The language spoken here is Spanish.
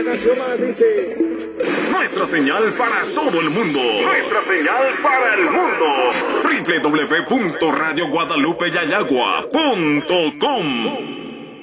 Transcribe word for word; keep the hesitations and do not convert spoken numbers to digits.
canción más dice: nuestra señal para todo el mundo. Nuestra señal para el mundo. doble u doble u doble u punto radio guadalupe yayagua punto com